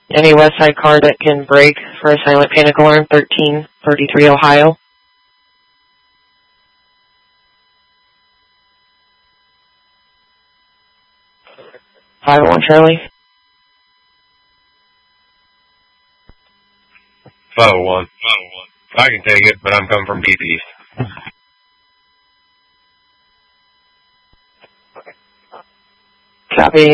Any West Side car that can brake for a silent panic alarm, 1333 Ohio. (501 Charlie). 501. I can take it, but I'm coming from deep east. Copy.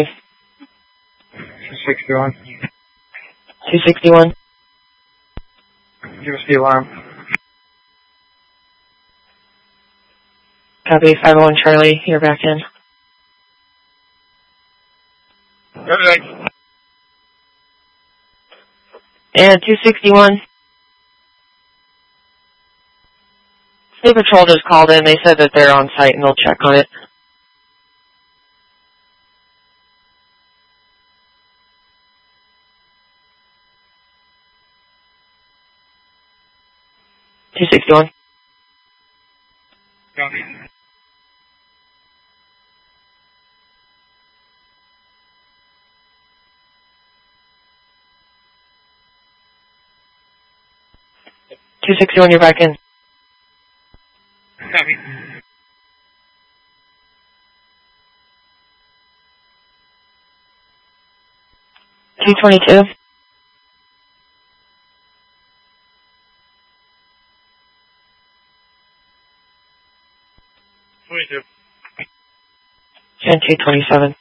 261. 261. Give us the alarm. Copy. 501 Charlie, you're back in. Okay. And 261. State Patrol just called in. They said that they're on site and they'll check on it. (261). Copy. 261, you're back in. Copy. 222. 22. And 227.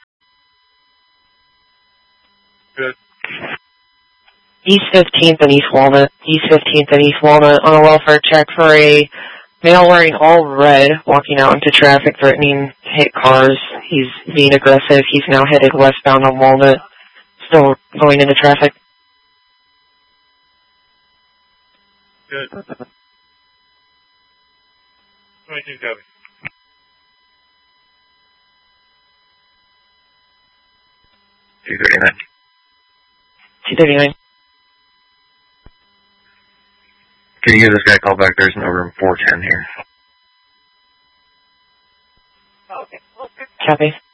Good. East 15th and East Walnut. East 15th and East Walnut on a welfare check for a male wearing all red walking out into traffic threatening to hit cars. He's being aggressive. He's now headed westbound on Walnut. Still going into traffic. Good. 22 copy. 239. 239. Can you give this guy a call back? There's no room 410 here. Copy.